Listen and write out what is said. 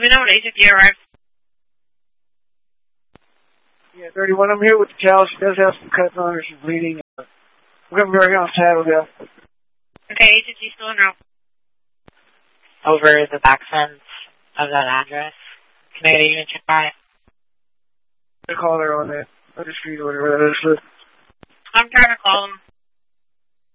Let me know when agency arrives. Yeah, 31. I'm here with the cow. She does have some cuts on her. She's bleeding. We're going to be right on Saddledale. Okay, agency still in route. Over the back fence of that address. Can I get a unit check by it? I call her on that other street or whatever that is. I'm trying to call him.